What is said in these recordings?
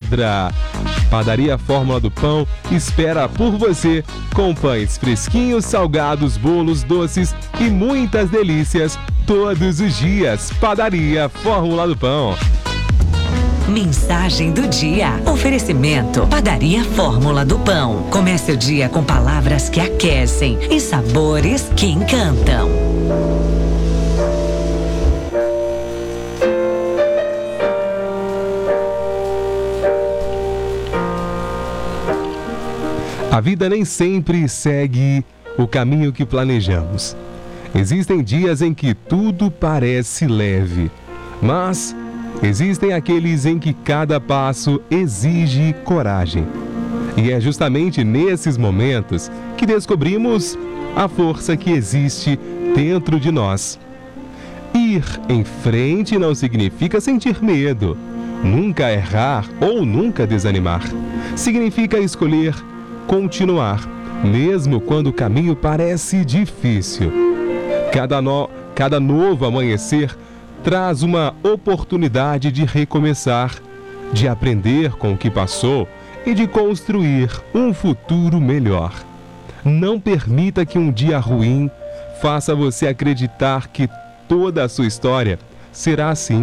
pedra. Padaria Fórmula do Pão espera por você com pães fresquinhos, salgados, bolos, doces e muitas delícias todos os dias. Padaria Fórmula do Pão. Mensagem do dia. Oferecimento Padaria Fórmula do Pão. Comece o dia com palavras que aquecem e sabores que encantam. A vida nem sempre segue o caminho que planejamos. Existem dias em que tudo parece leve, mas existem aqueles em que cada passo exige coragem. E é justamente nesses momentos que descobrimos a força que existe dentro de nós. Ir em frente não significa sentir medo, nunca errar ou nunca desanimar. Significa escolher continuar, mesmo quando o caminho parece difícil. Cada novo amanhecer traz uma oportunidade de recomeçar, de aprender com o que passou e de construir um futuro melhor. Não permita que um dia ruim faça você acreditar que toda a sua história será assim.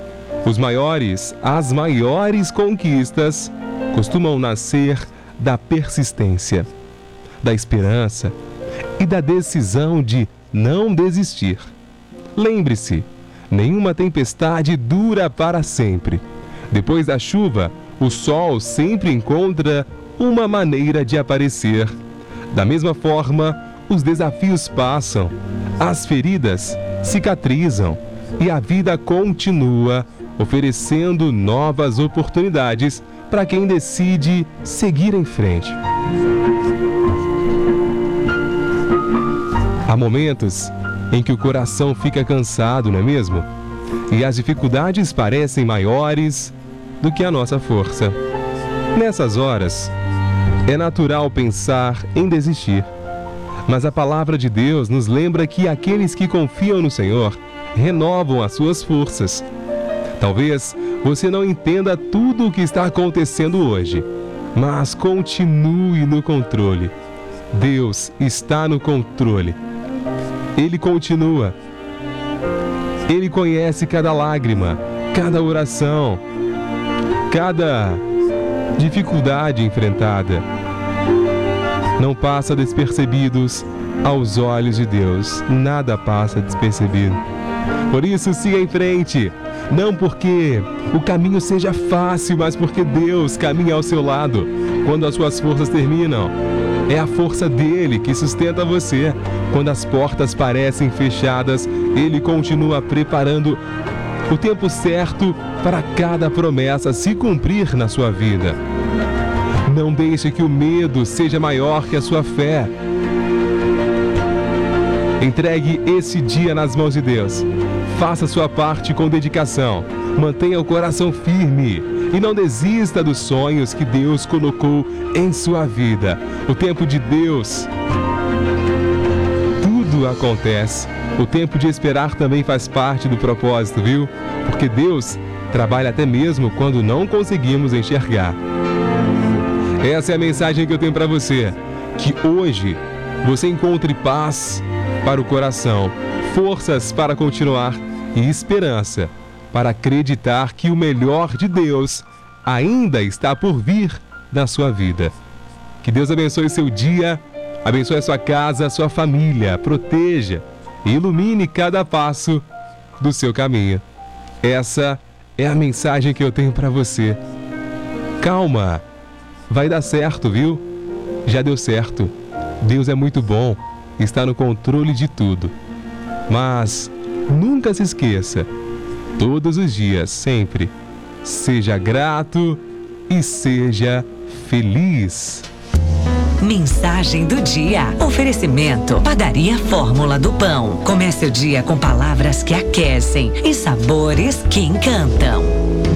As maiores conquistas costumam nascer da persistência, da esperança e da decisão de não desistir. Lembre-se, nenhuma tempestade dura para sempre. Depois da chuva, o sol sempre encontra uma maneira de aparecer. Da mesma forma, os desafios passam, as feridas cicatrizam e a vida continua oferecendo novas oportunidades para quem decide seguir em frente. Há momentos em que o coração fica cansado, não é mesmo? E as dificuldades parecem maiores do que a nossa força. Nessas horas, é natural pensar em desistir. Mas a palavra de Deus nos lembra que aqueles que confiam no Senhor renovam as suas forças. Talvez você não entenda tudo o que está acontecendo hoje, mas continue no controle. Deus está no controle. Ele continua. Ele conhece cada lágrima, cada oração, cada dificuldade enfrentada. Não passa despercebidos aos olhos de Deus. Nada passa despercebido. Por isso, siga em frente. Não porque o caminho seja fácil, mas porque Deus caminha ao seu lado. Quando as suas forças terminam, é a força dele que sustenta você. Quando as portas parecem fechadas, ele continua preparando o tempo certo para cada promessa se cumprir na sua vida. Não deixe que o medo seja maior que a sua fé. Entregue esse dia nas mãos de Deus. Faça sua parte com dedicação. Mantenha o coração firme e não desista dos sonhos que Deus colocou em sua vida. O tempo de Deus, tudo acontece. O tempo de esperar também faz parte do propósito, viu? Porque Deus trabalha até mesmo quando não conseguimos enxergar. Essa é a mensagem que eu tenho para você. Que hoje você encontre paz para o coração, forças para continuar e esperança para acreditar que o melhor de Deus ainda está por vir na sua vida. Que Deus abençoe seu dia, abençoe a sua casa, a sua família, proteja e ilumine cada passo do seu caminho. Essa é a mensagem que eu tenho para você. Calma, vai dar certo, viu? Já deu certo. Deus é muito bom, está no controle de tudo. Mas nunca se esqueça, todos os dias, sempre, seja grato e seja feliz. Mensagem do dia. Oferecimento Padaria Fórmula do Pão. Comece o dia com palavras que aquecem e sabores que encantam.